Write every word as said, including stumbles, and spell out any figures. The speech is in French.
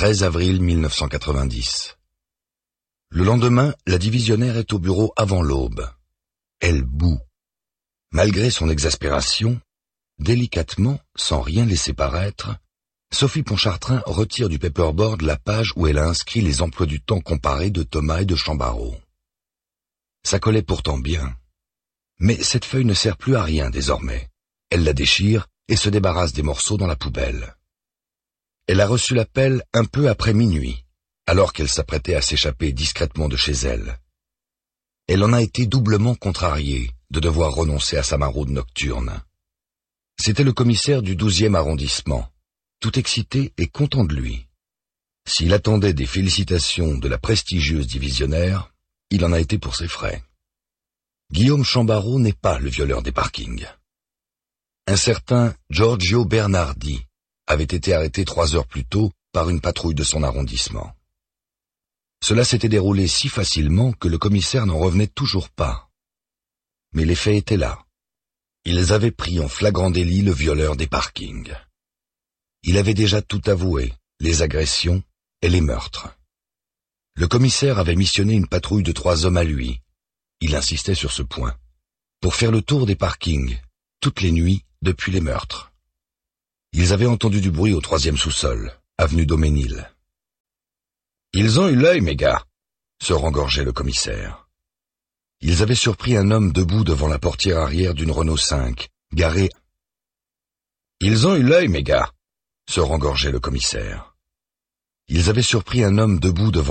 treize avril mille neuf cent quatre-vingt-dix. Le lendemain, la divisionnaire est au bureau avant l'aube. Elle bout. Malgré son exaspération, délicatement, sans rien laisser paraître, Sophie Pontchartrain retire du paperboard la page où elle a inscrit les emplois du temps comparés de Thomas et de Chambarot. Ça collait pourtant bien. Mais cette feuille ne sert plus à rien désormais. Elle la déchire et se débarrasse des morceaux dans la poubelle. Elle a reçu l'appel un peu après minuit, alors qu'elle s'apprêtait à s'échapper discrètement de chez elle. Elle en a été doublement contrariée de devoir renoncer à sa maraude nocturne. C'était le commissaire du douzième arrondissement, tout excité et content de lui. S'il attendait des félicitations de la prestigieuse divisionnaire, il en a été pour ses frais. Guillaume Chambarot n'est pas le violeur des parkings. Un certain Giorgio Bernardi avait été arrêté trois heures plus tôt par une patrouille de son arrondissement. Cela s'était déroulé si facilement que le commissaire n'en revenait toujours pas. Mais les faits étaient là. Ils avaient pris en flagrant délit le violeur des parkings. Il avait déjà tout avoué, les agressions et les meurtres. Le commissaire avait missionné une patrouille de trois hommes à lui. Il insistait sur ce point, pour faire le tour des parkings, toutes les nuits depuis les meurtres. Ils avaient entendu du bruit au troisième sous-sol, avenue Daumesnil. « Ils ont eu l'œil, mes gars !» se rengorgeait le commissaire. Ils avaient surpris un homme debout devant la portière arrière d'une Renault cinq, garée. « Ils ont eu l'œil, mes gars !» se rengorgeait le commissaire. Ils avaient surpris un homme debout devant